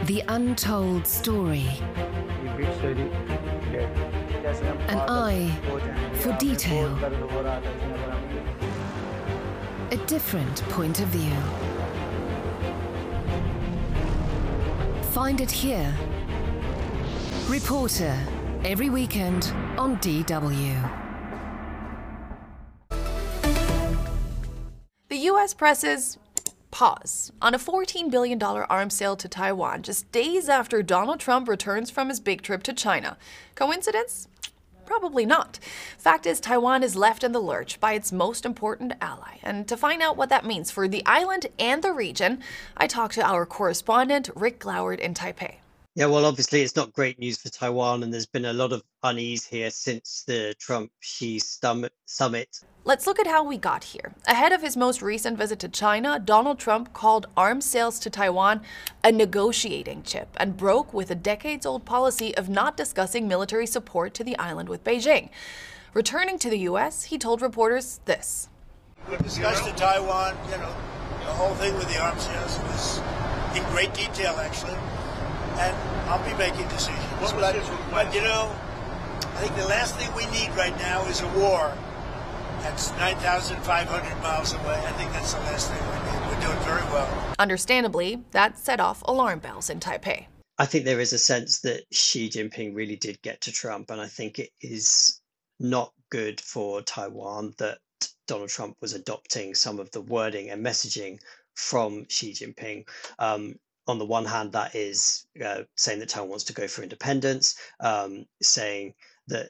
The untold story. An eye for detail. A different point of view. Find it here. Reporter, every weekend on DW. The U.S. presses pause on a $14 billion arms sale to Taiwan just days after Donald Trump returns from his big trip to China. Coincidence? Probably not. Fact is, Taiwan is left in the lurch by its most important ally. And to find out what that means for the island and the region, I talked to our correspondent, Rick Gloward in Taipei. Yeah, well, obviously, it's not great news for Taiwan, and there's been a lot of unease here since the Trump-Xi summit. Let's look at how we got here. Ahead of his most recent visit to China, Donald Trump called arms sales to Taiwan a negotiating chip and broke with a decades-old policy of not discussing military support to the island with Beijing. Returning to the U.S., he told reporters this. We discussed in Taiwan, the whole thing with the arms sales was in great detail, actually. And I'll be making decisions. But I think the last thing we need right now is a war. That's 9,500 miles away. I think that's the last thing we need. We're doing very well. Understandably, that set off alarm bells in Taipei. I think there is a sense that Xi Jinping really did get to Trump, and I think it is not good for Taiwan that Donald Trump was adopting some of the wording and messaging from Xi Jinping. On the one hand, that is saying that Taiwan wants to go for independence, saying that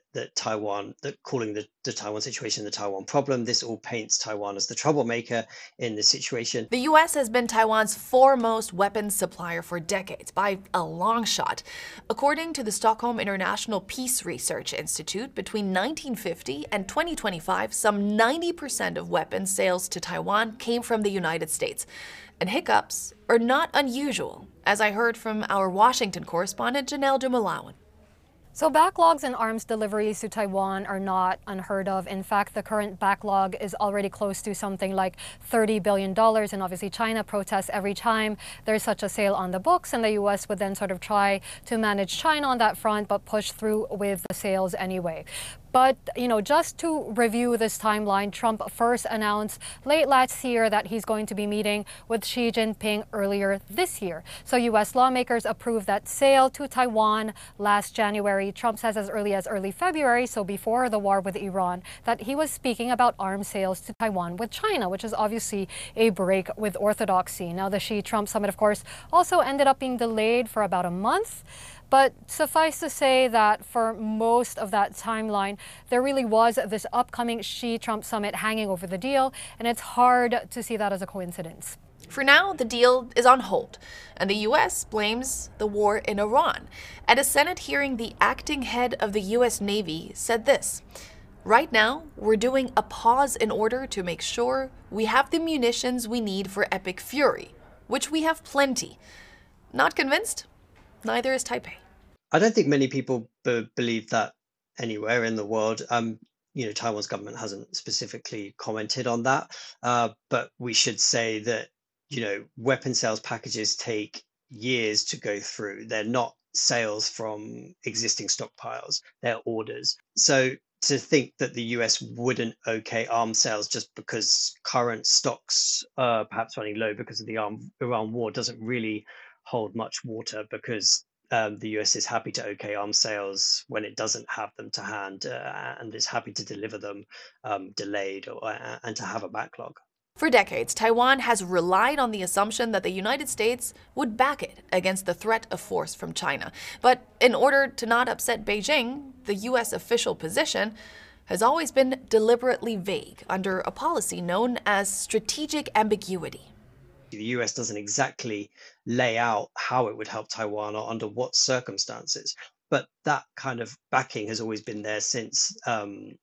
calling the Taiwan situation the Taiwan problem. This all paints Taiwan as the troublemaker in the situation. The U.S. has been Taiwan's foremost weapons supplier for decades, by a long shot. According to the Stockholm International Peace Research Institute, between 1950 and 2025, some 90% of weapons sales to Taiwan came from the United States. And hiccups are not unusual, as I heard from our Washington correspondent, Janelle Dumalawan. So backlogs in arms deliveries to Taiwan are not unheard of. In fact, the current backlog is already close to something like $30 billion. And obviously, China protests every time there's such a sale on the books. And the U.S. would then sort of try to manage China on that front, but push through with the sales anyway. But, just to review this timeline, Trump first announced late last year that he's going to be meeting with Xi Jinping earlier this year. So U.S. lawmakers approved that sale to Taiwan last January. Trump says as early February, so before the war with Iran, that he was speaking about arms sales to Taiwan with China, which is obviously a break with orthodoxy. Now, the Xi-Trump summit, of course, also ended up being delayed for about a month. But suffice to say that for most of that timeline, there really was this upcoming Xi-Trump summit hanging over the deal, and it's hard to see that as a coincidence. For now, the deal is on hold, and the U.S. blames the war in Iran. At a Senate hearing, the acting head of the U.S. Navy said this: "Right now, we're doing a pause in order to make sure we have the munitions we need for Epic Fury, which we have plenty." Not convinced? Neither is Taipei. I don't think many people believe that anywhere in the world. Taiwan's government hasn't specifically commented on that, but we should say that weapon sales packages take years to go through. They're not sales from existing stockpiles, they're orders. So to think that the US wouldn't okay arms sales just because current stocks are perhaps running low because of the Iran war doesn't really hold much water, because the US is happy to okay arms sales when it doesn't have them to hand, and is happy to deliver them delayed and to have a backlog. For decades, Taiwan has relied on the assumption that the United States would back it against the threat of force from China. But in order to not upset Beijing, the U.S. official position has always been deliberately vague under a policy known as strategic ambiguity. The US doesn't exactly lay out how it would help Taiwan or under what circumstances, but that kind of backing has always been there since the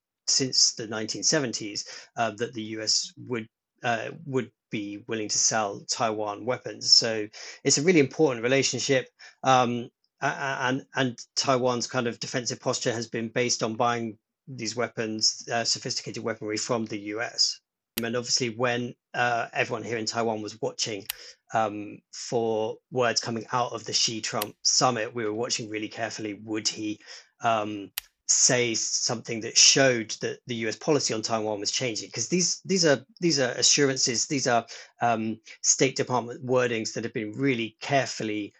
1970s, that the US would be willing to sell Taiwan weapons. So it's a really important relationship, and Taiwan's kind of defensive posture has been based on buying these weapons, sophisticated weaponry from the US. And obviously, when everyone here in Taiwan was watching for words coming out of the Xi-Trump summit, we were watching really carefully. Would he say something that showed that the US policy on Taiwan was changing? Because these are assurances, these are State Department wordings that have been really carefully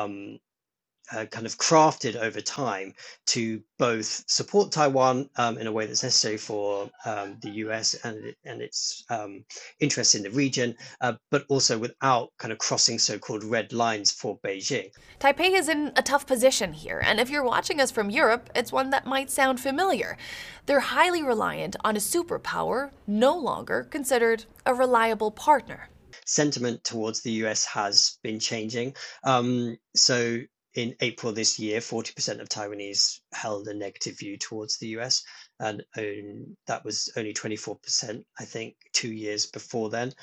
kind of crafted over time to both support Taiwan in a way that's necessary for the US and its interests in the region, but also without kind of crossing so-called red lines for Beijing. Taipei is in a tough position here, and if you're watching us from Europe, it's one that might sound familiar. They're highly reliant on a superpower, no longer considered a reliable partner. Sentiment towards the US has been changing. So in April this year, 40% of Taiwanese held a negative view towards the US, and that was only 24%, I think, 2 years before then.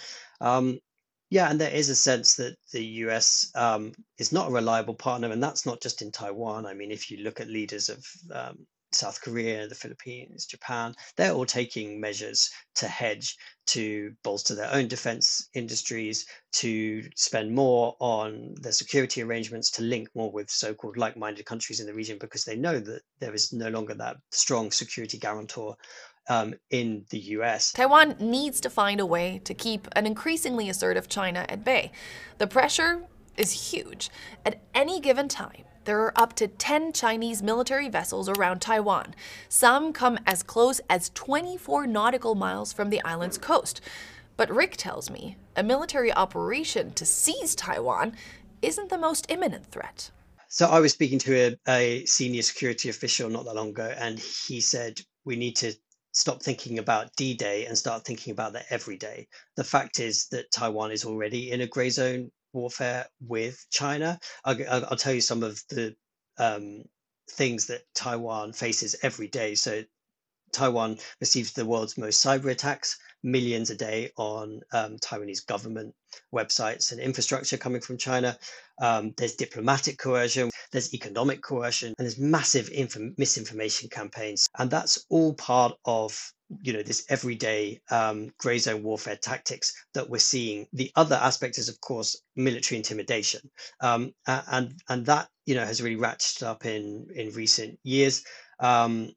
Yeah, and there is a sense that the US is not a reliable partner, and that's not just in Taiwan. I mean, if you look at leaders of South Korea, the Philippines, Japan, they're all taking measures to hedge, to bolster their own defense industries, to spend more on their security arrangements, to link more with so-called like-minded countries in the region, because they know that there is no longer that strong security guarantor in the US. Taiwan needs to find a way to keep an increasingly assertive China at bay. The pressure is huge. At any given time, there are up to 10 Chinese military vessels around Taiwan. Some come as close as 24 nautical miles from the island's coast. But Rick tells me a military operation to seize Taiwan isn't the most imminent threat. So I was speaking to a senior security official not that long ago, and he said we need to stop thinking about D-Day and start thinking about the everyday. The fact is that Taiwan is already in a gray zone warfare with China. I'll tell you some of the things that Taiwan faces every day. So Taiwan receives the world's most cyber attacks, millions a day on Taiwanese government websites and infrastructure coming from China. There's diplomatic coercion, there's economic coercion, and there's massive misinformation campaigns. And that's all part of this everyday gray zone warfare tactics that we're seeing. The other aspect is, of course, military intimidation, and that has really ratcheted up in recent years. And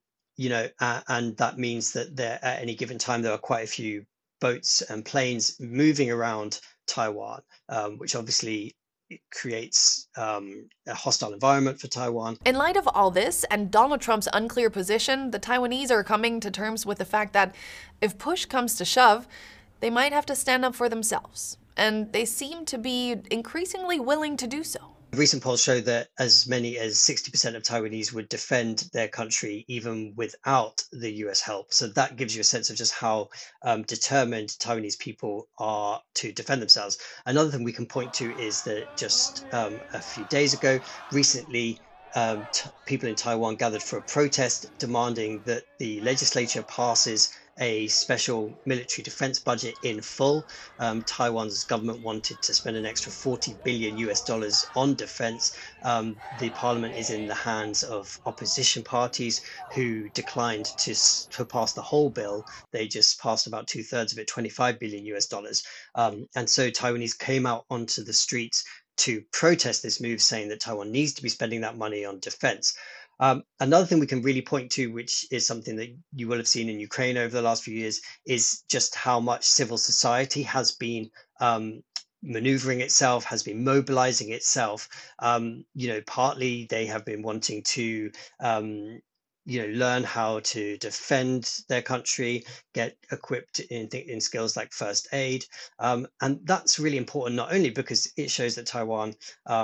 that means that at any given time there are quite a few boats and planes moving around Taiwan, which obviously creates a hostile environment for Taiwan. In light of all this and Donald Trump's unclear position, the Taiwanese are coming to terms with the fact that if push comes to shove, they might have to stand up for themselves. And they seem to be increasingly willing to do so. Recent polls show that as many as 60% of Taiwanese would defend their country even without the US help. So that gives you a sense of just how determined Taiwanese people are to defend themselves. Another thing we can point to is that just a few days ago, recently, people in Taiwan gathered for a protest demanding that the legislature passes a special military defense budget in full. Taiwan's government wanted to spend an extra $40 billion on defense. The parliament is in the hands of opposition parties who declined to pass the whole bill. They just passed about 2/3 of it, $25 billion. And so Taiwanese came out onto the streets to protest this move, saying that Taiwan needs to be spending that money on defense. Another thing we can really point to, which is something that you will have seen in Ukraine over the last few years, is just how much civil society has been maneuvering itself, has been mobilizing itself. Partly they have been wanting to learn how to defend their country, get equipped in skills like first aid. And that's really important, not only because it shows that Taiwan,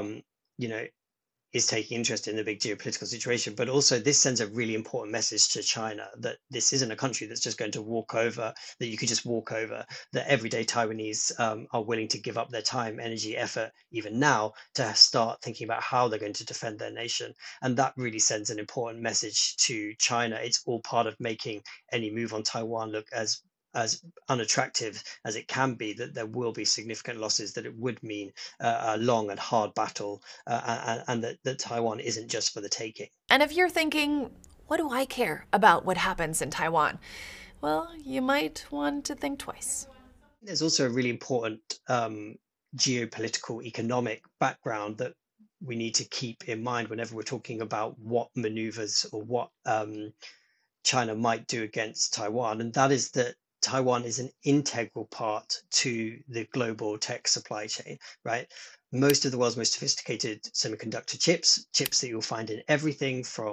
is taking interest in the big geopolitical situation, but also this sends a really important message to China that this isn't a country that's just going to walk over, that you could just walk over, that everyday Taiwanese are willing to give up their time, energy, effort, even now, to start thinking about how they're going to defend their nation. And that really sends an important message to China. It's all part of making any move on Taiwan look as unattractive as it can be, that there will be significant losses, that it would mean a long and hard battle, and that Taiwan isn't just for the taking. And if you're thinking, what do I care about what happens in Taiwan? well, you might want to think twice. There's also a really important geopolitical economic background that we need to keep in mind whenever we're talking about what maneuvers or what China might do against Taiwan, and that is that Taiwan is an integral part to the global tech supply chain, right? Most of the world's most sophisticated semiconductor chips that you'll find in everything from